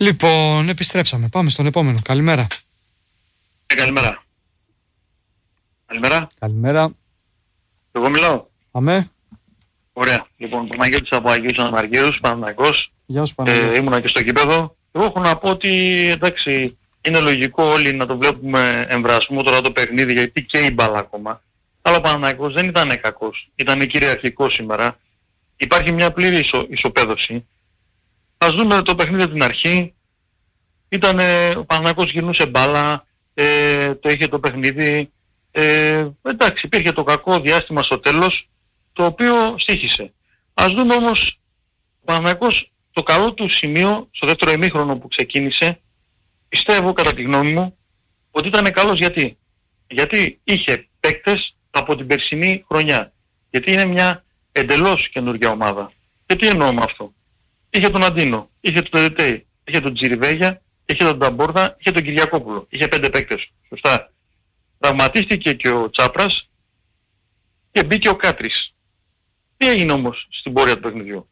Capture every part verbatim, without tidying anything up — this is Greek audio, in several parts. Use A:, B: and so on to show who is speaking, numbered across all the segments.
A: Λοιπόν, επιστρέψαμε. Πάμε στον επόμενο. Καλημέρα.
B: Ε, καλημέρα. Καλημέρα.
A: Καλημέρα.
B: Εγώ μιλάω.
A: Αμέ.
B: Ωραία. Λοιπόν, Παναγιώτης από Αγίους Αναμαργύρους, Παναθηναϊκός.
A: Γεια σου Παναγιώτη.
B: Ε, ήμουνα και στο κήπεδο. Εγώ έχω να πω ότι εντάξει, είναι λογικό όλοι να το βλέπουμε εμβρασμό τώρα το παιχνίδι, γιατί και η μπάλα ακόμα. Αλλά ο Παναθηναϊκός δεν ήταν κακός. Ήταν κυριαρχικός σήμερα. Υπάρχει μια πλήρη ισο, ισοπαίδωση. Ας δούμε το παιχνίδι από την αρχή. Ήταν, ο Παναθηναϊκός γυρνούσε μπάλα, ε, το είχε το παιχνίδι. Ε, εντάξει, υπήρχε το κακό διάστημα στο τέλος, το οποίο στοίχησε. Ας δούμε όμως, ο Παναθηναϊκός το καλό του σημείο, στο δεύτερο ημίχρονο που ξεκίνησε, πιστεύω κατά τη γνώμη μου, ότι ήταν καλός γιατί. Γιατί είχε παίκτες από την περσινή χρονιά. Γιατί είναι μια εντελώς καινούργια ομάδα. Και τι εννοώ με αυτό. Είχε τον Αντίνο, είχε τον Τετέι, είχε τον Τζιριβέγια, είχε τον Ταμπόρδα, είχε τον Κυριακόπουλο. Είχε πέντε παίκτες. Σωστά. Τραυματίστηκε και ο Τσάπρας και μπήκε ο Κάτρης. Τι έγινε όμως στην πορεία του παιχνιδιού.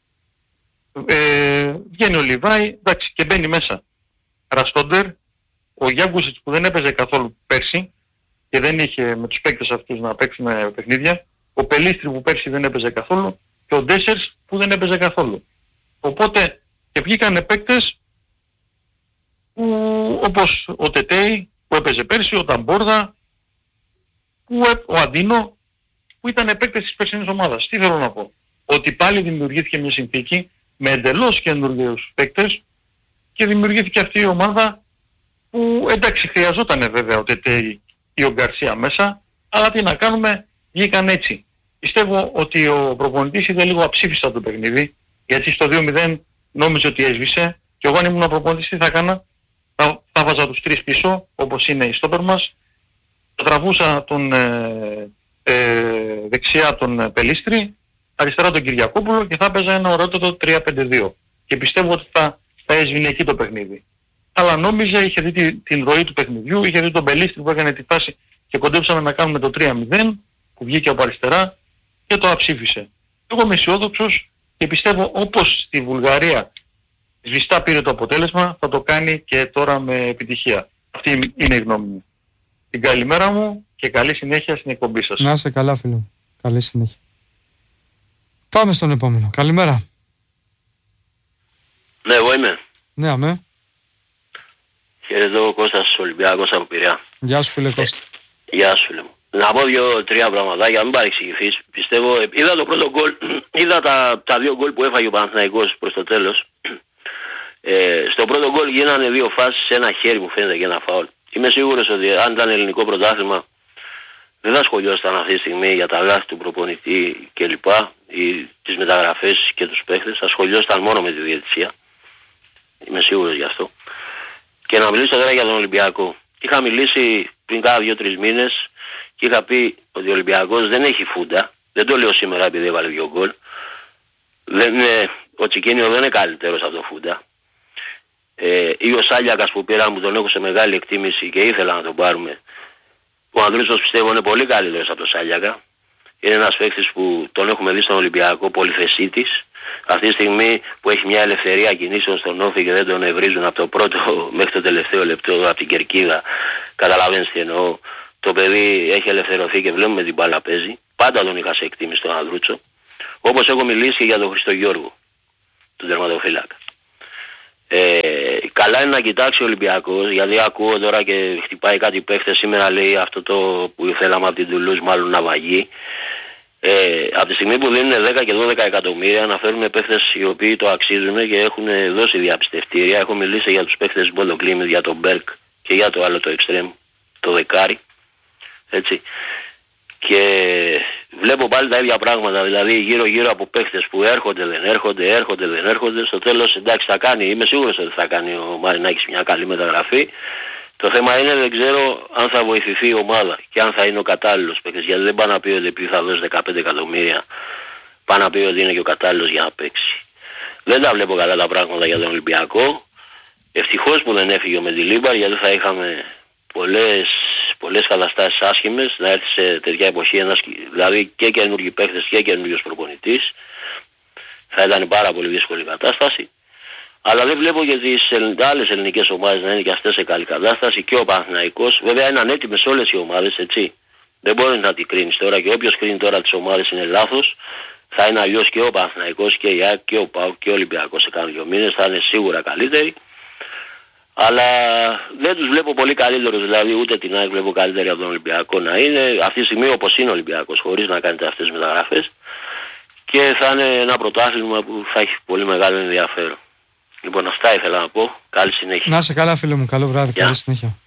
B: Ε, βγαίνει ο Λιβάη, εντάξει, και μπαίνει μέσα Ραστόντερ, ο Γιάνγκουσιτς που δεν έπαιζε καθόλου πέρσι και δεν είχε με τους παίκτες αυτούς να παίξουν παιχνίδια, ο Πελίστρη που πέρσι δεν έπαιζε καθόλου και ο Ντέσσερς που δεν έπαιζε καθόλου. Οπότε και βγήκανε παίκτες που, όπως ο Τετέι που έπαιζε πέρσι, ο Ταμπόρδα, που, ο Αντίνο, που ήταν παίκτες της περσινής ομάδας. Τι θέλω να πω. Ότι πάλι δημιουργήθηκε μια συνθήκη με εντελώς καινούργιους παίκτες και δημιουργήθηκε αυτή η ομάδα που εντάξει χρειαζόταν βέβαια ο Τετέι ή ο Γκαρσία μέσα, αλλά τι να κάνουμε, βγήκαν έτσι. Πιστεύω ότι ο προπονητής είδε λίγο αψήφιστα το παιχνίδι, γιατί στο δύο μηδέν νόμιζε ότι έσβησε και εγώ αν ήμουν προπονητής τι θα έκανα, θα, θα βάζα τους τρεις πίσω όπως είναι η στόπερ μας, θα τραβούσα τον ε, ε, δεξιά τον Πελίστρη, αριστερά τον Κυριακόπουλο και θα έπαιζα ένα ωραιότατο τρία πέντε δύο και πιστεύω ότι θα, θα έσβηνε εκεί το παιχνίδι. Αλλά νόμιζε, είχε δει την, την ροή του παιχνιδιού, είχε δει τον Πελίστρη που έκανε τη φάση και κοντέψαμε να κάνουμε το τρία μηδέν που βγήκε από αριστερά και το αψήφισε. Εγώ είμαι αισιόδοξος και πιστεύω όπως στη Βουλγαρία σβηστά πήρε το αποτέλεσμα, θα το κάνει και τώρα με επιτυχία. Αυτή είναι η γνώμη μου. Την καλημέρα μου και καλή συνέχεια στην εκπομπή σας.
A: Να είσαι καλά φίλε μου. Καλή συνέχεια. Πάμε στον επόμενο. Καλημέρα.
C: Ναι, εγώ είμαι.
A: Ναι, αμέ.
C: Χαιρετώ, Κώστας Ολυμπιακός από Πειραιά.
A: Γεια σου φίλε Κώστα.
C: Ε, γεια σου φίλε μου. Να πω δύο-τρία πραγματάκια, μην παρεξηγηθείς. Πιστεύω, είδα το πρώτο γκολ, είδα τα, τα δύο γκολ που έφαγε ο Παναθηναϊκός προς το τέλος. Ε, στο πρώτο γκολ γίνανε δύο φάσεις, ένα χέρι μου φαίνεται και ένα φάουλ. Είμαι σίγουρος ότι αν ήταν ελληνικό πρωτάθλημα δεν θα σχολιώσταν αυτή τη στιγμή για τα λάθη του προπονητή κλπ. Ή τις μεταγραφές και τους παίχτες. Θα σχολιώσταν μόνο με τη διαιτησία. Είμαι σίγουρος γι' αυτό. Και να μιλήσω τώρα για τον Ολυμπιακό. Είχα μιλήσει πριν κάνα δύο-τρεις μήνες και είχα πει ότι ο Ολυμπιακός δεν έχει φούντα. Δεν το λέω σήμερα επειδή έβαλε δύο γκολ. Δεν είναι, ο Τσικίνιο δεν είναι καλύτερος από το φούντα. Ε, ή ο Σάλιακας που πήραμε που τον έχω σε μεγάλη εκτίμηση και ήθελα να τον πάρουμε. Ο Ανδρούτσος πιστεύω είναι πολύ καλύτερος από τον Σάλιακα. Είναι ένας παίκτης που τον έχουμε δει στον Ολυμπιακό πολυθεσίτης. Αυτή τη στιγμή που έχει μια ελευθερία κινήσεων στον όφη και δεν τον ευρίζουν από το πρώτο μέχρι το τελευταίο λεπτό από την κερκίδα. Καταλαβαίνεις τι εννοώ. Το παιδί έχει ελευθερωθεί και βλέπουμε την μπάλα παίζει. Πάντα τον είχα σε εκτίμηση τον Ανδρούτσο. Όπως έχω μιλήσει και για τον Χριστογιώργο, τον τερματοφύλακα. Ε, καλά είναι να κοιτάξει ο Ολυμπιακός, γιατί ακούω τώρα και χτυπάει κάτι παίχτες σήμερα, λέει αυτό το που θέλαμε από την Τουλούζ μάλλον να βαγεί. Ε, από τη στιγμή που δίνουν δέκα και δώδεκα εκατομμύρια να φέρουν παίχτες οι οποίοι το αξίζουν και έχουν δώσει διαπιστευτήρια. Έχω μιλήσει για τους παίχτες Μπολοκλίμης, για τον Μπέρκ και για το άλλο το εξτρέμ, το δεκάρι. Έτσι. Και βλέπω πάλι τα ίδια πράγματα, δηλαδή γύρω γύρω από παίχτες που έρχονται, δεν έρχονται, έρχονται, δεν έρχονται. Στο τέλος εντάξει θα κάνει, είμαι σίγουρος ότι θα κάνει ο Μαρινάκης μια καλή μεταγραφή. Το θέμα είναι δεν ξέρω αν θα βοηθηθεί η ομάδα και αν θα είναι ο κατάλληλος παίκτης, γιατί δεν πάει να πει ότι επειδή θα δώσει δεκαπέντε εκατομμύρια πάει να πει ότι είναι και ο κατάλληλος για να παίξει. Δεν τα βλέπω καλά τα πράγματα για τον Ολυμπιακό. Ευτυχώς που δεν έφυγε ο Μεντιλίμπαρ, γιατί θα είχαμε πολλές, πολλές καταστάσεις άσχημες να έρθει σε τέτοια εποχή ένας, δηλαδή και καινούργιοι παίχτες και καινούργιος προπονητής. Θα ήταν πάρα πολύ δύσκολη κατάσταση. Αλλά δεν βλέπω και τις άλλες ελληνικές ομάδες να είναι και αυτές σε καλή κατάσταση και ο Παναθηναϊκός. Βέβαια είναι ανέτοιμες όλες οι ομάδες, έτσι. Δεν μπορεί να την κρίνεις τώρα και όποιος κρίνει τώρα τις ομάδες είναι λάθος. Θα είναι αλλιώς και ο Παναθηναϊκός και η ΑΕΚ και ο ΠΑΟΚ και ο Ολυμπιακός σε κάνα δύο μήνες. Θα είναι σίγουρα καλύτεροι. Αλλά δεν τους βλέπω πολύ καλύτερους, δηλαδή ούτε την ΑΕΚ βλέπω καλύτερη από τον Ολυμπιακό να είναι. Αυτή τη στιγμή όπως είναι ο Ολυμπιακός, χωρίς να κάνετε αυτές τις μεταγραφές. Και θα είναι ένα πρωτάθλημα που θα έχει πολύ μεγάλο ενδιαφέρον. Λοιπόν, αυτά ήθελα να πω. Καλή συνέχεια.
A: Να είσαι καλά, φίλε μου. Καλό βράδυ. Yeah. Καλή συνέχεια.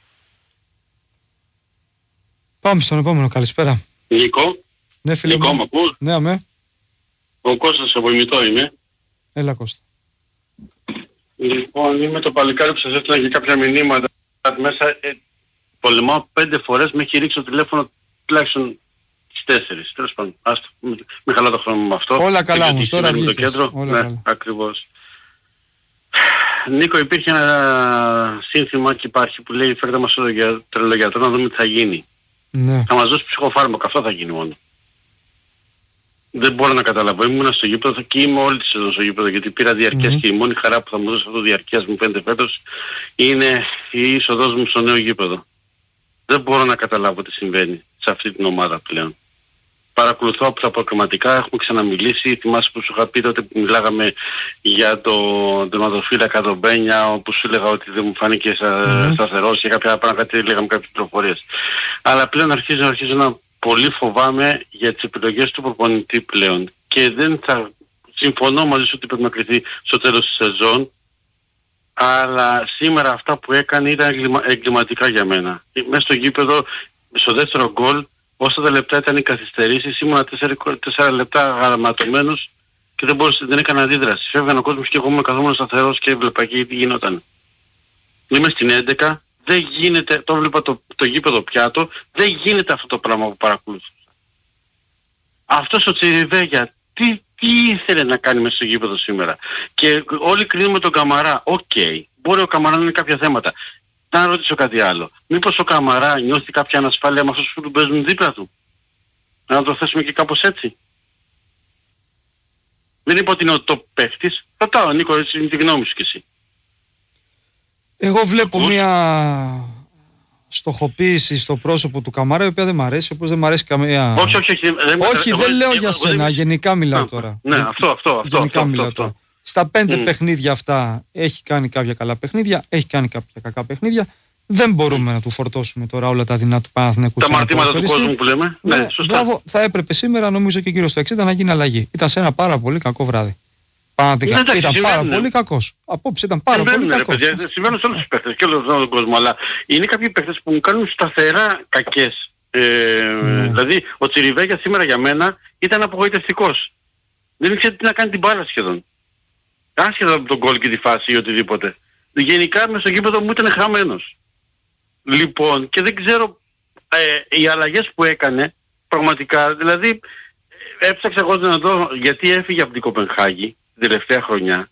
A: Πάμε στον επόμενο. Καλησπέρα.
D: Νίκο.
A: Ναι, φίλε
D: Νίκο,
A: μου.
D: ακούς?
A: Ναι, αμέ.
D: Ο Κώστας από Ημιτό είμαι.
A: Έλα, Κώστα.
D: Λοιπόν, είμαι το παλικάρι που σας έστειλα και κάποια μηνύματα μέσα. Ε, πολεμάω πέντε φορές, με έχει ρίξει το τηλέφωνο τουλάχιστον τις τέσσερις. Τέλος πάντων, άστο. Μην χαλάω το χρόνο με αυτό.
A: Όλα καλά όμως, τώρα βγήκες.
D: Το κέντρο.
A: Όλα
D: ναι,
A: καλά.
D: ακριβώς. Νίκο, υπήρχε ένα σύνθημα και υπάρχει που λέει φέρτε μας στο τρελογιατρό να δούμε τι θα γίνει.
A: Ναι.
D: Θα μας δώσει ψυχοφάρμακο, αυτό θα γίνει μόνο. Δεν μπορώ να καταλάβω. Ήμουν στο γήπεδο και είμαι όλη τη σεζόν στο γήπεδο γιατί πήρα διαρκείας mm-hmm. και η μόνη χαρά που θα μου δώσει αυτό το διαρκείας μου φαίνεται φέτος είναι η είσοδός μου στο νέο γήπεδο. Δεν μπορώ να καταλάβω τι συμβαίνει σε αυτή την ομάδα πλέον. Παρακολουθώ από τα αποκριματικά, έχουμε ξαναμιλήσει. Θυμάσαι που σου είχα πει τότε που μιλάγαμε για τον τερματοφύλακα τον Μπένια, όπου σου έλεγα ότι δεν μου φάνηκε mm-hmm. σταθερός και κάποια πράγματα, κάτι λέγαμε κάποιες πληροφορίες. Αλλά πλέον αρχίζω, αρχίζω να πολύ φοβάμαι για τις επιλογές του προπονητή πλέον. Και δεν θα συμφωνώ μαζί σου ότι πρέπει να κρυθεί στο τέλος της σεζόν. Αλλά σήμερα αυτά που έκανε ήταν εγκλημα, εγκληματικά για μένα. Μέσα στο γήπεδο, στο δεύτερο γκολ, όσα τα λεπτά ήταν οι καθυστερήσεις, ήμουνα τέσσερα λεπτά γραμματωμένος και δεν, μπορούσα, δεν έκανα αντίδραση. Φεύγαν ο κόσμος και εγώ ήμουν καθόμουν σταθερός και έβλεπα εκεί τι γινόταν. Είμαι στην έντεκα, δεν γίνεται, το έβλεπα το, το γήπεδο πιάτο, δεν γίνεται αυτό το πράγμα που παρακολουθούσα. Αυτός ο Τσιριβέγια, τι, τι ήθελε να κάνει μέσα στο γήπεδο σήμερα. Και όλοι κρίνουμε τον Καμαρά, οκ, okay, μπορεί ο Καμαρά να είναι κάποια θέματα. Να ρωτήσω κάτι άλλο. Μήπως ο Καμαρά νιώθει κάποια ανασφάλεια με αυτούς που του παίζουν δίπλα του. Να το θέσουμε και κάπως έτσι. Δεν είπα ότι είναι ο top παίχτης. Ρωτάω, Νίκο, έτσι είναι τη γνώμη σου κι εσύ.
A: Εγώ βλέπω μια στοχοποίηση στο πρόσωπο του Καμαρά, η οποία δεν μ' αρέσει, όπως δεν μ' αρέσει καμία...
D: Όχι, όχι, όχι. Δεν,
A: όχι, δεν λέω για σένα, γενικά μιλάω τώρα.
D: Ναι, αυτό, αυτό, αυτό.
A: Γενικά
D: αυτό,
A: μιλάω
D: αυτό,
A: τώρα. Στα πέντε mm. παιχνίδια αυτά έχει κάνει κάποια καλά παιχνίδια, έχει κάνει κάποια κακά παιχνίδια. Δεν μπορούμε mm. να του φορτώσουμε τώρα όλα τα δεινά του Παναθηναϊκού.
D: Τα μαρτήματα του κόσμου που λέμε. Ναι, ναι, σωστά.
A: Μπράβο, θα έπρεπε σήμερα, νομίζω και γύρω στο εξήντα, να γίνει αλλαγή. Ήταν σε ένα πάρα πολύ κακό βράδυ. Παναθηναϊκός ήταν συμβαίνουν, πάρα ναι. πολύ κακός. Απόψε ήταν πάρα συμβαίνουν, πολύ κακός.
D: Ρε, συμβαίνουν σε όλους τους παίχτες και όλους τον κόσμο, αλλά είναι κάποιοι παίχτες που μου κάνουν σταθερά κακές. Ε, ναι. Δηλαδή, ο Τσιριβέγια σήμερα για μένα ήταν απογοητευτικός. Δεν ήξερε τι να κάνει την μπάλα σχεδόν. Άσχετα από τον γκολ και τη φάση ή οτιδήποτε. Γενικά μες στο γήπεδο μου ήταν χαμένος. Λοιπόν, και δεν ξέρω ε, οι αλλαγές που έκανε πραγματικά, δηλαδή έψαξα εγώ να δω γιατί έφυγε από την Κοπενχάγη την τελευταία χρονιά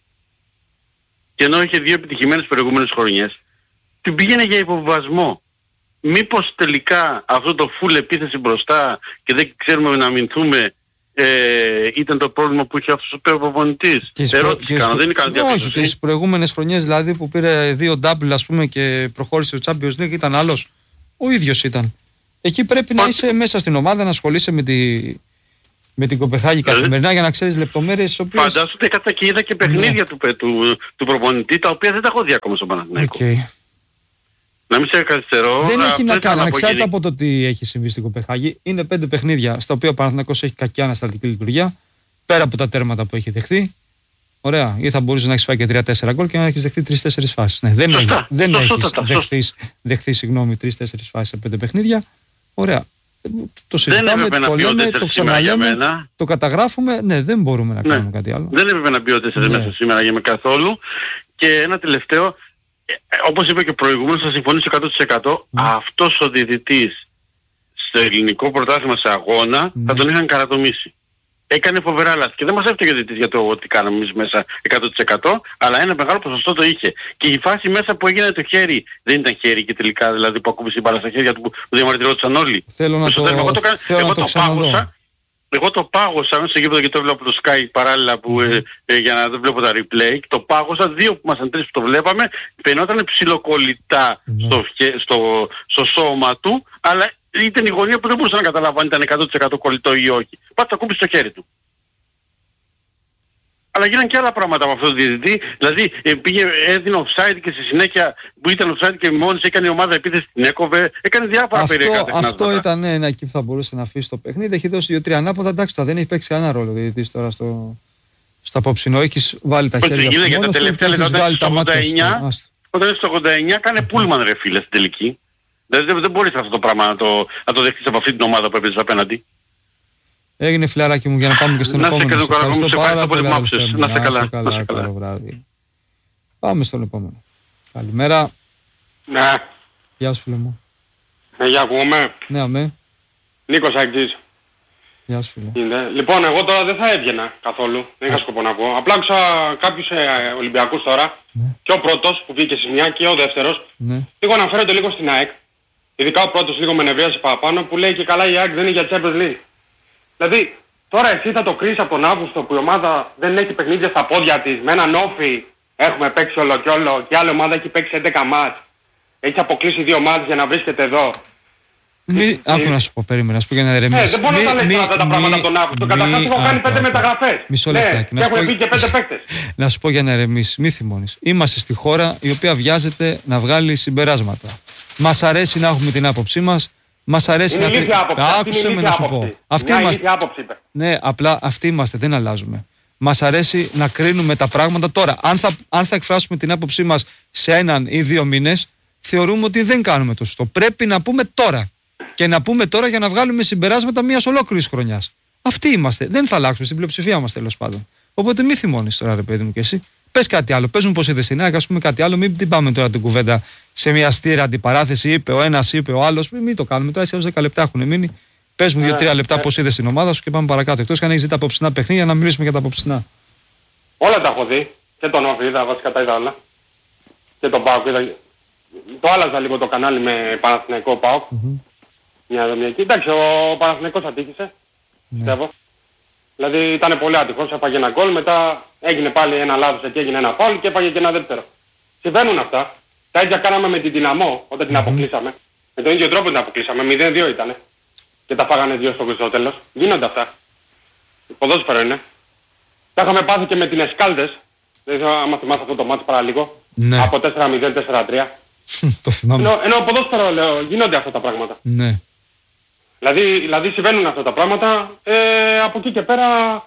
D: και ενώ είχε δύο επιτυχημένες προηγούμενες χρονιές, την πήγαινε για υποβιβασμό. Μήπως τελικά αυτό το full επίθεση μπροστά και δεν ξέρουμε να αμυνθούμε Ε, ήταν το πρόβλημα που είχε αυτός ο προπονητής. Ερώτηση κάνω, δεν είναι κανένα διαπίστωση.
A: Όχι, τις προηγούμενες χρονιές δηλαδή που πήρε δύο double ας πούμε και προχώρησε στο Champions League ήταν άλλος. Ο ίδιος ήταν. Εκεί πρέπει Πα... να είσαι μέσα στην ομάδα, να ασχολείσαι με, τη... με την Κοπεχάγη καθημερινά για να ξέρεις λεπτομέρειες τις οποίες...
D: Φαντάζομαι κατά και είδα και παιχνίδια ναι. του, του, του προπονητή τα οποία δεν τα έχω δει ακόμα στον Παναθηναϊκό. Okay. Να μην σε καθυστερώ.
A: Δεν έχει να κάνει, ανεξάρτητα από το τι έχει συμβεί στην Κοπεχάγη. Είναι πέντε παιχνίδια στα οποία ο Παναθηναϊκός έχει κακή ανασταλτική λειτουργία. Πέρα από τα τέρματα που έχει δεχθεί. Ωραία. Ή θα μπορούσε να έχει φάει και τρία τέσσερα γκολ και να έχει δεχθεί τρεις τέσσερις φάσεις. Ναι, δεν έχει δεχθεί, δεχθεί τρεις τέσσερις φάσεις σε πέντε παιχνίδια. Ωραία. Το συζητάμε, το λέμε, το ξαναλέμε, το καταγράφουμε. Ναι, δεν μπορούμε να κάνουμε ναι. κάτι άλλο.
D: Δεν έπρεπε να μπει ο τέσσερις ναι. μέσα σήμερα για με καθόλου. Και ένα τελευταίο. Όπως είπε και προηγουμένως, θα συμφωνήσω εκατό τοις εκατό. Mm. Αυτός ο διαιτητής στο ελληνικό πρωτάθλημα σε αγώνα mm. θα τον είχαν καρατομήσει. Έκανε φοβερά λάθη και δεν μας έφταιγε ο διαιτητής για το ότι κάναμε εμείς μέσα εκατό τοις εκατό, αλλά ένα μεγάλο ποσοστό το είχε. Και η φάση μέσα που έγινε το χέρι, δεν ήταν χέρι και τελικά δηλαδή που ακούμπησε η μπάλα στα χέρια του που διαμαρτυρόντουσαν όλοι.
A: Θέλω να το, θέλω
D: εγώ το,
A: θέλω
D: εγώ
A: να το,
D: το πάγωσα. Εγώ το πάγωσα μέσα στο γήπεδο και το βλέπω από το Sky παράλληλα που, ε, ε, για να δεν βλέπω τα replay. Το πάγωσα, δύο που ήμασταν τρεις που το βλέπαμε, φαινόταν ψιλοκολλητά mm. στο, στο, στο σώμα του, αλλά ήταν η γωνία που δεν μπορούσα να καταλάβω αν ήταν εκατό τοις εκατό κολλητό ή όχι. Πάτε το κούμπι στο χέρι του. Αλλά γίναν και άλλα πράγματα από αυτόν τον διαιτητή. Δηλαδή ε, πήγε, έδινε offside και στη συνέχεια που ήταν offside και μόλις έκανε η ομάδα επίθεση την έκοβε. Έκανε διάφορα περίεργα τεχνάσματα.
A: Αυτό ήταν ναι, ένα εκεί που θα μπορούσε να αφήσει το παιχνίδι. Έχει δώσει δύο τρία ανάποδα. Εντάξει, τώρα δεν έχει παίξει κανένα ρόλο ο διαιτητής τώρα στο, στο απόψινό. Έχεις βάλει τα χέρια σου.
D: Για τα τελευταία λεπτά στο ογδόντα εννιά, όταν στο ογδόντα εννιά κάνε πούλμαν ρε φίλε στην τελική. Δηλαδή δεν, δεν μπορείς αυτό το πράγμα να το, να το δεχτείς από αυτή την ομάδα που έπαιζες απέναντι.
A: Έγινε φιλαράκι μου για να πάμε και στον επόμενο.
D: Να σε ευχαριστώ πολύ που άκουσες. Να σε καλά.
A: Να σε καλά. Βράδυ. Πάμε στον επόμενο. Καλημέρα.
E: Ναι.
A: Γεια σου φίλε μου.
E: Ναι, γεια ακούγομαι.
A: Ναι, αμέ.
E: Νίκος Αγγής.
A: Γεια σου φίλε.
E: Είναι. Λοιπόν, εγώ τώρα δεν θα έβγαινα καθόλου. Δεν είχα σκοπό να πω. Απλά άκουσα κάποιους ε, Ολυμπιακούς τώρα. Ναι. Και ο πρώτος που βγήκε σε μια και ο δεύτερος. Ναι. Λίγο αναφέρεται λίγο στην ΑΕΚ. Ειδικά ο πρώτος λίγο με νευρίασε παραπάνω που λέει και καλά η ΑΕΚ δεν είναι για Champions League. Δηλαδή, τώρα εσύ θα το κρίσεις από τον Αύγουστο που η ομάδα δεν έχει παιχνίδια στα πόδια της, με έναν όφι έχουμε παίξει όλο και όλο και άλλη ομάδα έχει παίξει έντεκα μάτς. Έχει αποκλείσει δύο μάτς για να βρίσκεται εδώ.
A: Μη, άκου να σου πω, περίμενα, να σου πω για να ερεμήσεις.
E: Ναι, δεν μπορώ να τα λέξω αυτά τα πράγματα από τον Αύγουστο. Καταρχάς έχω κάνει πέντε μεταγραφές.
A: Μισό λεπτάκι.
E: Ναι, και έχουν πει και πέντε παίκτες.
A: Να σου πω για να ερεμήσεις, μη θυμώνεις. Είμαστε στη χώρα η οποία βιάζεται να βγάλει συμπεράσματα. Μας αρέσει να έχουμε την άποψή μας. Μας αρέσει
E: είναι
A: να
E: τρι...
A: Άκουσε με να σου πω.
E: Αυτή
A: Μια
E: είμαστε... άποψη, είπε.
A: Ναι, απλά αυτοί είμαστε, δεν αλλάζουμε. Μας αρέσει να κρίνουμε τα πράγματα τώρα. Αν θα, αν θα εκφράσουμε την άποψή μας σε έναν ή δύο μήνες, θεωρούμε ότι δεν κάνουμε το σωστό. Πρέπει να πούμε τώρα. Και να πούμε τώρα για να βγάλουμε συμπεράσματα μιας ολόκληρης χρονιάς. Αυτοί είμαστε. Δεν θα αλλάξουμε στην πλειοψηφία μας τέλος πάντων. Οπότε μη θυμώνεις τώρα, ρε παιδί μου, και εσύ. Πες κάτι άλλο. Πες μου πως είδες την ΑΕΚ, ας πούμε κάτι άλλο. Μην την πάμε τώρα την κουβέντα σε μια στήρα αντιπαράθεση. Είπε ο ένας, είπε ο άλλος. Μην, μην το κάνουμε τώρα. Σε δέκα λεπτά έχουν μείνει. Πες μου δύο-τρία λεπτά πως είδες την ομάδα σου και πάμε παρακάτω. Εκτός και αν έχεις δει τα απόψινά παιχνίδια, να μιλήσουμε για τα απόψινά.
E: Όλα τα έχω δει. Και τον Όφη είδα, βασικά τα είδα όλα. Και τον ΠΑΟΚ είδα. Το άλλαζα λίγο το κανάλι με Παναθηναϊκό ΠΑΟΚ. Mm-hmm. Μια δομιά εκεί. Εντάξει, ο Παναθηναϊκός ατύχησε. Πιστεύω. Ναι. Δηλαδή ήταν πολύ άτυχος, έφαγε ένα γκολ, μετά έγινε πάλι ένα λάθος εκεί, έγινε ένα φάουλ και έφαγε και ένα δεύτερο. Συμβαίνουν αυτά. Τα ίδια κάναμε με την Δυναμό όταν την mm-hmm. αποκλείσαμε. Με τον ίδιο τρόπο την αποκλείσαμε, μηδέν δύο ήτανε. Και τα φάγανε δύο στο τέλος. Γίνονται αυτά. Ποδόσφαιρο είναι. Τα είχαμε πάθει και με την Εσκάλδες. Δεν ξέρω αν θυμάσαι αυτό το μάτς παραλίγο. Ναι. Από τέσσερα μηδέν τέσσερα τρία.
A: Το θυμάμαι.
E: Ενώ, ενώ ποδόσφαιρο λέω, γίνονται αυτά τα πράγματα.
A: Ναι.
E: Δηλαδή, δηλαδή συμβαίνουν αυτά τα πράγματα. Ε, από εκεί και πέρα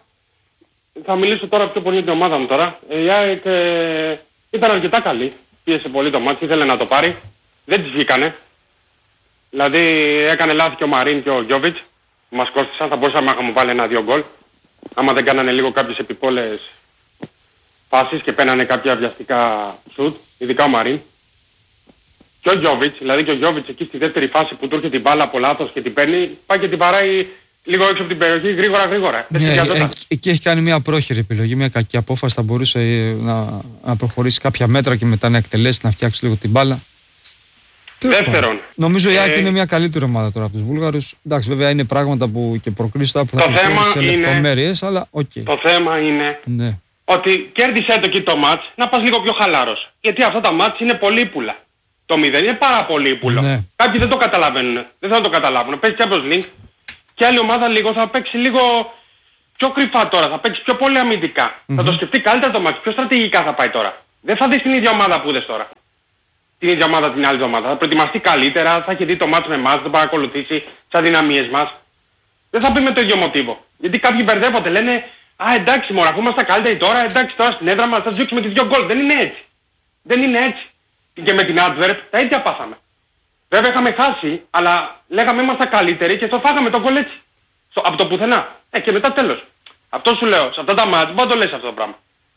E: θα μιλήσω τώρα πιο πολύ για την ομάδα μου τώρα. Ε, η ΑΕΚ ε, ήταν αρκετά καλή. Πίεσε πολύ το μάτι, ήθελε να το πάρει. Δεν της βγήκανε. Δηλαδή έκανε λάθη και ο Μαρίν και ο Γιόβιτς. Μας κόστησαν, θα μπορούσαμε να είχαμε βάλει ένα-δύο γκολ. Άμα δεν κάνανε λίγο κάποιες επιπόλες φάσεις και παίρνανε κάποια βιαστικά σουτ. Ειδικά ο Μαρίν. Και ο Γιόβιτς, δηλαδή και ο Γιόβιτς εκεί στη δεύτερη φάση που του έρχεται την μπάλα από λάθος και την παίρνει, πάει και την παράει λίγο έξω από την περιοχή γρήγορα γρήγορα.
A: Ναι, ε, εκεί έχει κάνει μια πρόχειρη επιλογή, μια κακή απόφαση. Θα μπορούσε να, να προχωρήσει κάποια μέτρα και μετά να εκτελέσει, να φτιάξει λίγο την μπάλα.
E: Δεύτερον.
A: Νομίζω η ΑΕΚ ε, είναι μια καλύτερη ομάδα τώρα από τους Βούλγαρους. Εντάξει, βέβαια είναι πράγματα που και προκρίνεις τώρα που θα
E: πούμε
A: σε λεπτομέρειες, αλλά οκ. Okay.
E: Το θέμα είναι
A: ναι.
E: ότι κέρδισε το εκεί το μάτς να πας λίγο πιο χαλάρος. Γιατί αυτά τα μάτς είναι πολύ πουλα. Το μηδέν είναι πάρα πολύ ύπουλο. Ναι. Κάποιοι δεν το καταλαβαίνουν. Δεν θα το καταλάβουν. Παίζει Champions League και άλλη ομάδα λίγο θα παίξει λίγο πιο κρυφά τώρα. Θα παίξει πιο πολύ αμυντικά. Mm-hmm. Θα το σκεφτεί καλύτερα το μάτς. Πιο στρατηγικά θα πάει τώρα. Δεν θα δεις την ίδια ομάδα που είδες τώρα. Την ίδια ομάδα την άλλη ομάδα. Θα προετοιμαστεί καλύτερα. Θα έχει δει το μάτς με εμάς. Θα το παρακολουθήσει τις αδυναμίες μας. Δεν θα πει με το ίδιο μοτίβο. Γιατί κάποιοι μπερδεύονται. Λένε α εντάξει μωρά αφού είμαστε καλύτεροι τώρα. Εντάξει τώρα στην έδρα μας θα διώξουμε τις δύο γκολ. Δεν είναι έτσι. Δεν είναι έτσι. Και με την Adverb τα ίδια πάθαμε. Βέβαια είχαμε χάσει, αλλά λέγαμε είμαστε καλύτεροι και το φάγαμε το γκολ έτσι. Στο, από το πουθενά. Ε, και μετά τέλος. Αυτό σου λέω, σε αυτά τα μάτια, μπορεί να το λες αυτό το πράγμα.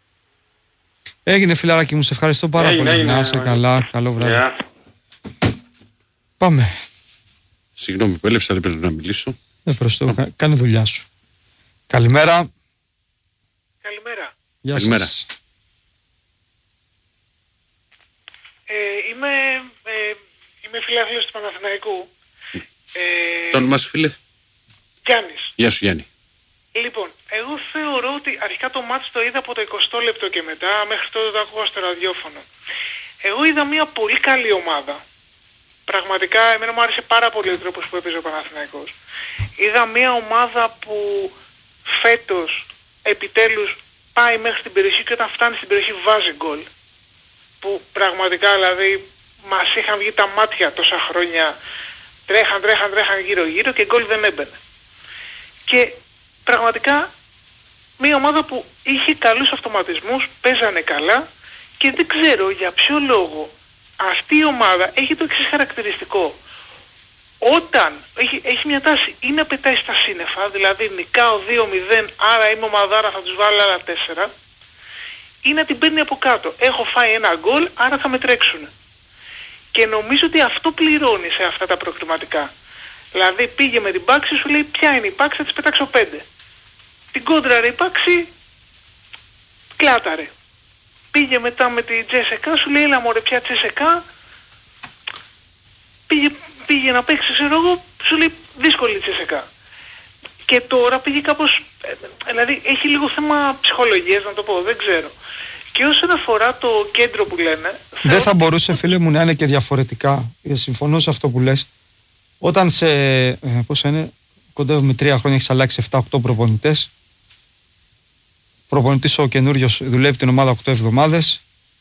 A: Έγινε φιλαράκι μου, σε ευχαριστώ πάρα έγινε, πολύ. Έγινε, να είσαι καλά, καλό βράδυ. Yeah. Πάμε.
D: Συγγνώμη που έλειψα, δεν πρέπει να μιλήσω.
A: Δεν προστώ, κα, κάνε δουλειά σου. Καλημέρα.
F: Καλημέρα.
A: Γεια
D: Καλημέρα.
A: σας.
F: Ε, είμαι, ε, είμαι φιλάθλιος του Παναθηναϊκού.
D: Ε, το όνομά σου φίλε?
F: Γιάννης.
D: Γεια σου Γιάννη.
F: Λοιπόν, εγώ θεωρώ ότι αρχικά το μάτς το είδα από το εικοστό λεπτό και μετά, μέχρι τότε το ακούγα στο ραδιόφωνο. Εγώ είδα μια πολύ καλή ομάδα. Πραγματικά, εμένα μου άρεσε πάρα πολύ ο τρόπος που έπαιζε ο Παναθηναϊκός. Είδα μια ομάδα που φέτος επιτέλους πάει μέχρι την περιοχή και όταν φτάνει στην περιοχή βάζει γκολ. Που πραγματικά δηλαδή μας είχαν βγει τα μάτια τόσα χρόνια. Τρέχαν, τρέχαν, τρέχαν γύρω γύρω και γκολ δεν έμπαινε. Και πραγματικά μια ομάδα που είχε καλούς αυτοματισμούς, παίζανε καλά και δεν ξέρω για ποιο λόγο αυτή η ομάδα έχει το εξής χαρακτηριστικό. Όταν έχει, έχει μια τάση ή να πετάει στα σύννεφα, δηλαδή νικάω δύο μηδέν, άρα είμαι ομαδάρα, θα τους βάλω άλλα τέσσερα, ή να την παίρνει από κάτω. Έχω φάει ένα γκολ, άρα θα με τρέξουν. Και νομίζω ότι αυτό πληρώνει σε αυτά τα προκριματικά. Δηλαδή πήγε με την Πάξη, σου λέει ποια είναι η Πάξη, θα της πετάξω πέντε. Την κόντραρε η Πάξη, κλάταρε. Πήγε μετά με τη Τζέσεκα, σου λέει έλα μωρέ πια Τζέσεκα. Πήγε, πήγε να παίξει, ξέρω εγώ, σου λέει δύσκολη Τζέσεκα. Και τώρα πήγε κάπως, δηλαδή έχει λίγο θέμα ψυχολογίας να το πω, δεν ξέρω. Και όσον αφορά το κέντρο που λένε...
A: Δεν θα μπορούσε φίλε μου να είναι και διαφορετικά. Συμφωνώ σε αυτό που λες. Όταν σε, ε, πώς είναι, κοντεύουμε τρία χρόνια έχεις αλλάξει επτά οκτώ προπονητές. Προπονητής ο καινούριος δουλεύει την ομάδα οκτώ εβδομάδες.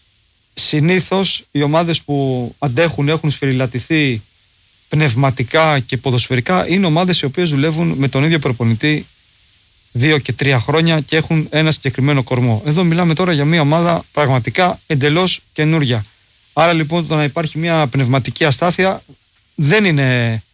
A: Συνήθως οι ομάδες που αντέχουν, έχουν σφυριλατηθεί πνευματικά και ποδοσφαιρικά είναι ομάδες οι οποίες δουλεύουν με τον ίδιο προπονητή δύο και τρία χρόνια και έχουν ένα συγκεκριμένο κορμό. Εδώ μιλάμε τώρα για μια ομάδα πραγματικά εντελώς καινούρια. Άρα λοιπόν το να υπάρχει μια πνευματική αστάθεια δεν είναι,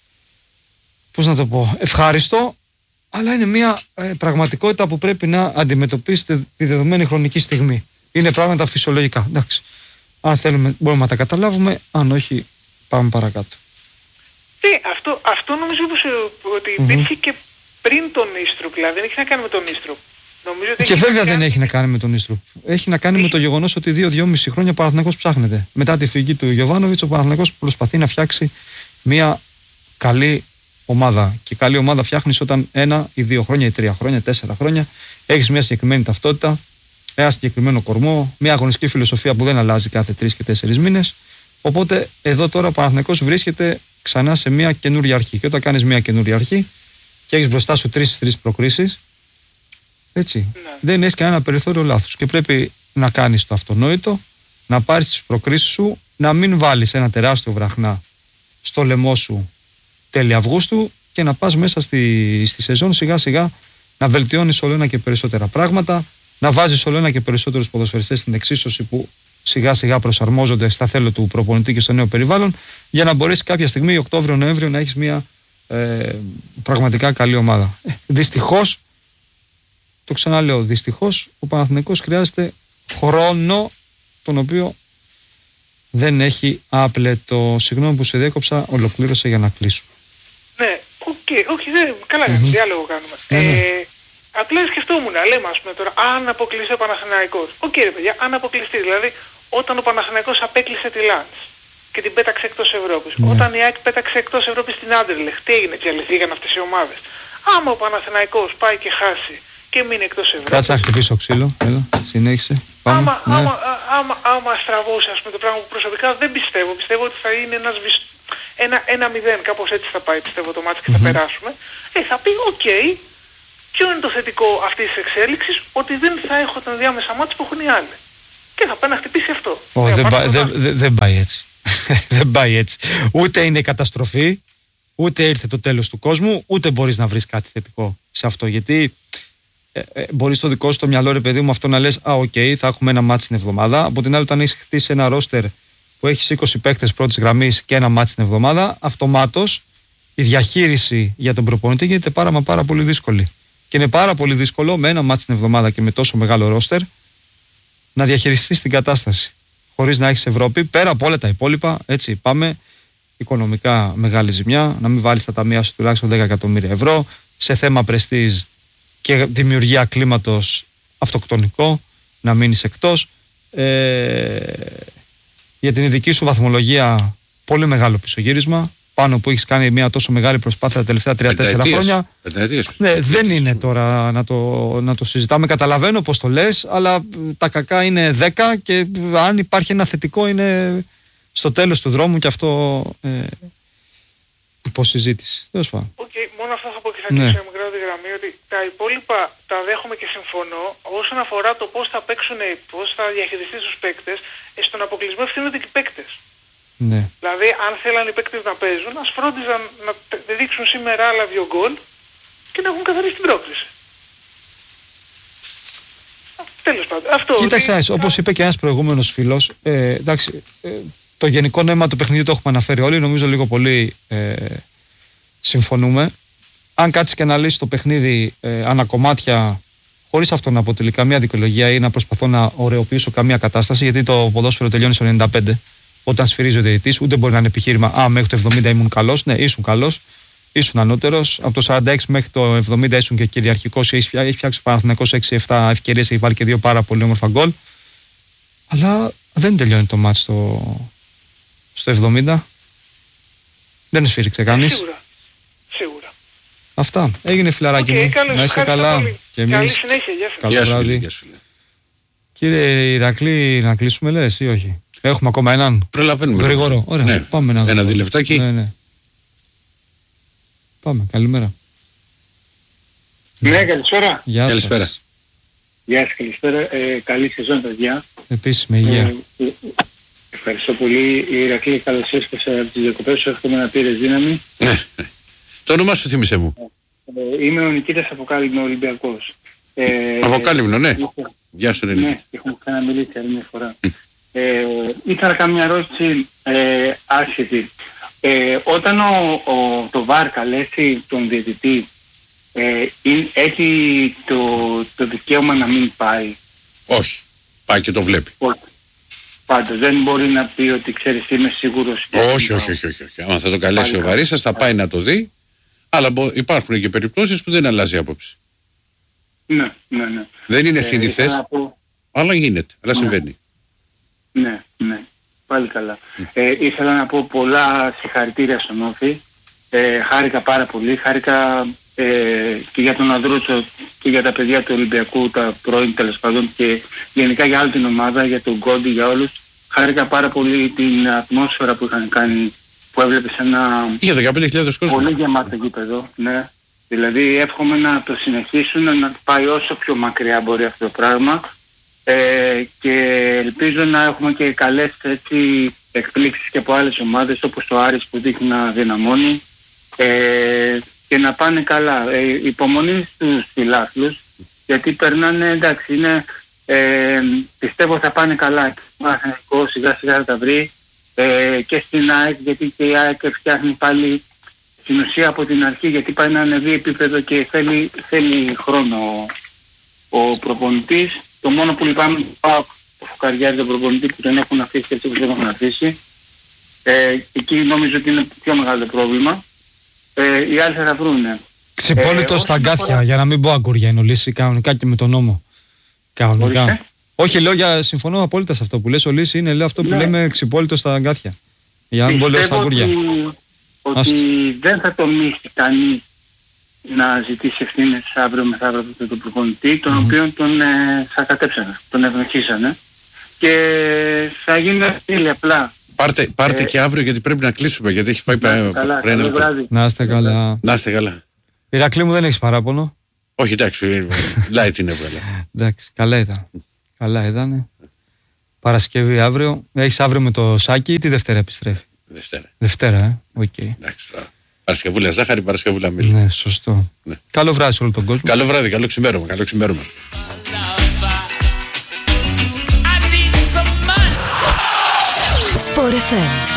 A: πώς να το πω, ευχάριστο, αλλά είναι μια ε, πραγματικότητα που πρέπει να αντιμετωπίσετε τη δεδομένη χρονική στιγμή. Είναι πράγματα φυσιολογικά. Εντάξει. Αν θέλουμε μπορούμε να τα καταλάβουμε, αν όχι πάμε παρακάτω.
F: Ναι, αυτό, αυτό νομίζω πως, ότι υπήρχε mm-hmm. και πριν τον Ίστροπ, δηλαδή δεν έχει να κάνει με τον Ίστροπ.
A: Και βέβαια δεν έχει να κάνει με τον Ίστροπ. Έχει να κάνει έχει. με το γεγονός ότι δύο-δυόμιση χρόνια ο Παναθηναϊκός ψάχνεται. Μετά τη φυγή του Γιοβάνοβιτς, ο Παναθηναϊκός προσπαθεί να φτιάξει μια καλή ομάδα. Και καλή ομάδα φτιάχνεις όταν ένα ή δύο χρόνια ή τρία χρόνια, τέσσερα χρόνια έχεις μια συγκεκριμένη ταυτότητα, ένα συγκεκριμένο κορμό, μια αγωνιστική φιλοσοφία που δεν αλλάζει κάθε τρεις και τέσσερις μήνες. Οπότε εδώ τώρα ο Παναθηναϊκός βρίσκεται ξανά σε μια καινούρια αρχή. Και όταν κάνεις μια καινούρια αρχή και έχεις μπροστά σου τρεις τρεις προκρίσεις, έτσι, ναι. δεν έχεις κανένα περιθώριο λάθος. Και πρέπει να κάνεις το αυτονόητο, να πάρεις τις προκρίσεις σου, να μην βάλεις ένα τεράστιο βραχνά στο λαιμό σου τέλη Αυγούστου και να πας μέσα στη, στη σεζόν σιγά σιγά να βελτιώνεις όλο ένα και περισσότερα πράγματα, να βάζεις όλο ένα και περισσότερους ποδοσφαιριστές στην εξίσωση που σιγά σιγά προσαρμόζονται στα θέλω του προπονητή και στο νέο περιβάλλον, για να μπορέσει κάποια στιγμή, Οκτώβριο-Νοέμβριο, να έχεις μια ε, πραγματικά καλή ομάδα. Ε, δυστυχώς, το ξαναλέω, δυστυχώς ο Παναθηναϊκός χρειάζεται χρόνο τον οποίο δεν έχει άπλετο. Συγγνώμη που σε διέκοψα, ολοκλήρωσα για να κλείσω.
F: Ναι, οκ, okay, όχι, okay, καλά, mm-hmm. διάλογο κάνουμε. Mm-hmm. Ε, απλά σκεφτόμουν, λέμε ας πούμε τώρα, αν αποκλειστεί ο Παναθηναϊκός. Οκ okay, ρε παιδιά, αν αποκλειστεί, δηλαδή όταν ο Παναθηναϊκός απέκλεισε τη Λαντς και την πέταξε εκτός Ευρώπης, mm-hmm. όταν η ΑΕΚ πέταξε εκτός Ευρώπης την Άντερλεχτ, τι έγινε, διαλυθήκαν αυτές οι ομάδες. Άμα ο Παναθηναϊκός πάει και χάσει και μείνει εκτός Ευρώπης.
A: Κάτσε να χτυπήσω ξύλο, έλα, συνέχισε. Πάμε,
F: άμα,
A: ναι.
F: άμα, άμα, άμα στραβώσει ας πούμε το πράγμα που προσωπικά δεν πιστεύω, πιστεύω ότι θα είναι ένας βυσ... ένα, ένα μηδέν, κάπως έτσι θα πάει πιστεύω το μάτι και mm-hmm. θα περάσουμε. Ε, θα πει οκ, okay, ποιο είναι το θετικό αυτής της εξέλιξης, ότι δεν θα έχω τον διάμεσα μάτς που έχουν οι άλλοι. Και θα πάει να χτυπήσει αυτό.
A: Oh, δεν, πά, δεν, δεν, δεν πάει έτσι. δεν πάει έτσι. Ούτε είναι καταστροφή, ούτε ήρθε το τέλος του κόσμου, ούτε μπορείς να βρεις κάτι θετικό σε αυτό. Γιατί ε, ε, μπορείς το δικό σου το μυαλό, ρε παιδί μου, αυτό να λες, α, οκ, okay, θα έχουμε ένα μάτς την εβδομάδα. Από την άλλη, όταν έχεις χτίσει ένα ρόστερ που έχει είκοσι παίκτες πρώτης γραμμής και ένα μάτς την εβδομάδα, αυτομάτως η διαχείριση για τον προπονητή γίνεται πάρα μα πάρα πολύ δύσκολη. Και είναι πάρα πολύ δύσκολο με ένα μάτς την εβδομάδα και με τόσο μεγάλο ρόστερ να διαχειριστείς την κατάσταση. Χωρίς να έχεις Ευρώπη, πέρα από όλα τα υπόλοιπα, έτσι πάμε, οικονομικά μεγάλη ζημιά, να μην βάλεις τα ταμεία σου τουλάχιστον δέκα εκατομμύρια ευρώ, σε θέμα πρεστίζ και δημιουργία κλίματος αυτοκτονικό, να μείνεις εκτός. Ε, για την ειδική σου βαθμολογία, πολύ μεγάλο πισωγύρισμα, πάνω που έχεις κάνει μια τόσο μεγάλη προσπάθεια τα τελευταία τρία τέσσερα χρόνια. Ναι, δεν είναι τώρα να το, να το συζητάμε. Καταλαβαίνω πώς το λες, αλλά τα κακά είναι δέκα και αν υπάρχει ένα θετικό είναι στο τέλος του δρόμου και αυτό ε, υποσυζήτηση. Τέλος πάντων.
F: Okay, μόνο αυτό θα πω και θα κλείσω μια μικρή γραμμή, ότι τα υπόλοιπα τα δέχομαι και συμφωνώ. Όσον αφορά το πώς θα παίξουν, πώς θα διαχειριστεί τους παίκτες, στον αποκλεισμό ευθύνονται και οι παίκτες.
A: Ναι.
F: Δηλαδή, αν θέλαν οι παίκτες να παίζουν, ας φρόντιζαν να δείξουν σήμερα άλλα δύο γκολ και να έχουν καθαρίσει την πρόκριση. Τέλος πάντων. Αυτό.
A: Κοίταξε, ότι... όπως είπε και ένας προηγούμενος φίλος, ε, εντάξει, ε, το γενικό νόημα του παιχνιδιού το έχουμε αναφέρει όλοι, νομίζω λίγο πολύ ε, συμφωνούμε. Αν κάτσεις και να λύσεις το παιχνίδι ε, ανακομμάτια, χωρίς αυτό να αποτελεί καμία δικαιολογία ή να προσπαθώ να ωρεοποιήσω καμία κατάσταση, γιατί το ποδόσφαιρο τελειώνει στο ενενήντα πέντε, όταν σφυρίζει ο διαιτητής, ούτε μπορεί να είναι επιχείρημα «Α, μέχρι το εβδομήντα ήμουν καλός». Ναι, ήσουν καλός, ήσουν ανώτερος. Από το σαράντα έξι μέχρι το εβδομήντα ήσουν και κυριαρχικός, έχει φτιάξει ο Παναθηναϊκός έξι επτά ευκαιρίες, έχει βάλει και δύο πάρα πολύ όμορφα γκολ. Αλλά δεν τελειώνει το μάτς στο, στο εβδομήντα. Δεν σφύριξε κανείς.
F: Σίγουρα. Σίγουρα.
A: Αυτά. Έγινε φιλαράκι
F: okay,
A: μου.
F: Καλώς,
A: να είσαι καλά.
F: Πολύ.
A: Και εμείς.
F: Καλή συνέχεια. Γεια σας.
A: Καλό βράδυ. Κύριε Ηρακλή, να κλείσουμε λες ή όχι? Έχουμε ακόμα έναν.
G: Προλαβαίνουμε.
A: Γρήγορο. Ωραία.
G: Ναι.
A: Πάμε ένα,
G: ένα διλεπτάκι.
A: Ναι, ναι. Πάμε. Καλημέρα.
H: Ναι, καλησπέρα.
A: Γεια σας.
G: Καλησπέρα.
H: Γεια σας, καλησπέρα. Ε, καλή σεζόν, παιδιά.
A: Επίσης, με υγεία.
H: Ε, ευχαριστώ πολύ. Η Ηρακλή, καλώς ήρθατε από τις διακοπές σου. Εύχομαι να πήρες δύναμη.
G: Ναι. Το όνομά σου θύμισε μου.
H: Ε, είμαι ο Νικήτας από Κάλυμνο, Ολυμπιακός. Ε,
G: από Κάλυμνο, ναι. Ήθελα... Γεια σου, Νικήτα.
H: Ναι, έχουμε ξαναμιλήσει άλλη μια φορά. ε, ήθελα να κάνω μια ερώτηση ε, άσχετη. Ε, όταν ο, ο, το ΒΑΡ καλέσει τον διαιτητή, ε, έχει το, το δικαίωμα να μην πάει?
G: Όχι. Πάει και το βλέπει.
H: Όχι. Πάντως δεν μπορεί να πει ότι ξέρεις, είμαι σίγουρος.
G: Όχι, όχι, όχι, όχι, όχι. Αν θα το καλέσει ο Βαρίσας θα πάει να το δει, αλλά υπάρχουν και περιπτώσεις που δεν αλλάζει άποψη.
H: Ναι, ναι, ναι.
G: Δεν είναι ε, συνηθές, πω... αλλά γίνεται, αλλά ναι. Συμβαίνει.
H: Ναι, ναι. Πάλι καλά. Mm. Ε, ήθελα να πω πολλά συγχαρητήρια στον Όφη. Ε, χάρηκα πάρα πολύ. Χάρηκα ε, και για τον Ανδρούτσο και για τα παιδιά του Ολυμπιακού, τα πρώην τέλος πάντων, και γενικά για όλη την ομάδα, για τον Κόντι, για όλους. Χάρηκα πάρα πολύ την ατμόσφαιρα που είχαν κάνει, που έβλεπες ένα
G: είχε δεκαπέντε χιλιάδες κόσμο.
H: Πολύ γεμάτο γήπεδο, ναι. Δηλαδή εύχομαι να το συνεχίσουν, να πάει όσο πιο μακριά μπορεί αυτό το πράγμα. Ε, και ελπίζω να έχουμε και καλές έτσι, εκπλήξεις και από άλλες ομάδες, όπως το Άρης που δείχνει να δυναμώνει, ε, και να πάνε καλά. Ε, υπομονή στους φιλάθλους, γιατί περνάνε, εντάξει, είναι, ε, πιστεύω θα πάνε καλά. Ο σιγά σιγά θα τα βρει, ε, και στην ΑΕΚ, γιατί και η ΑΕΚ φτιάχνει πάλι στην ουσία από την αρχή, γιατί πάει να ανεβεί επίπεδο και θέλει, θέλει χρόνο ο, ο προπονητής. Το μόνο που λυπάμαι πάω το Φουκαριάρη, τον προπονητή που τον έχουν αφήσει και έτσι που δεν έχουν αφήσει. Ε, εκεί νομίζω ότι είναι πιο μεγάλο πρόβλημα. Ε, οι άλλοι θα τα βρούνε.
A: Ξυπόλυτο ε, στα αγκάθια, φορά... για να μην πω αγκούρια, είναι λύση κανονικά και με τον νόμο. Κανονικά. Ορίστε. Όχι, λέω, για, συμφωνώ απόλυτα σε αυτό που λες. Ο λύση είναι, λέω, αυτό που ναι. λέμε ξυπόλυτο στα αγκάθια. Για να μην πω, λέω, στα αγκούρια.
H: Ότι, ότι δεν θα τομίσει κανείς να ζητήσει ευθύνες αύριο μεθαύριο από τον προπονητή, τον mm-hmm. οποίο τον ε, σακατέψανε, τον ευνοχήσανε, και θα γίνει ευθύνη απλά.
G: Πάρτε, πάρτε ε, και αύριο, γιατί πρέπει να κλείσουμε, γιατί έχει πάει
H: να καλά,
G: πριν.
A: Να είστε καλά.
G: Να είστε καλά.
A: Ηρακλή μου, δεν έχεις παράπονο?
G: Όχι, εντάξει, light την έβγαλε.
A: Εντάξει, καλά ήταν. Καλά ήταν. Παρασκευή αύριο. Έχεις αύριο με το Σάκη ή τη Δευτέρα επιστρέφει?
G: Δευτέρα.
A: Δευτέρα, ε. Οκ. Okay.
G: Εντάξει, Παρασκευούλα ζάχαρη, Παρασκευούλα μήλι.
A: Ναι, σωστό. Ναι. Καλό βράδυ σε όλο τον κόσμο.
G: Καλό βράδυ, καλό ξημέρωμα. Καλό ξημέρωμα.
I: Sport εφ εμ